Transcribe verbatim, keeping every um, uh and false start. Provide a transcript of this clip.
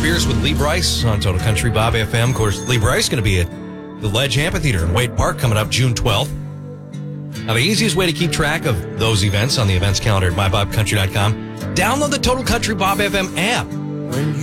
Beers with Lee Bryce on Total Country Bob F M. Of course, Lee Bryce is going to be at the Ledge Amphitheater in Wade Park coming up June twelfth. Now, the easiest way to keep track of those events on the events calendar at my bob country dot com, download the Total Country Bob F M app.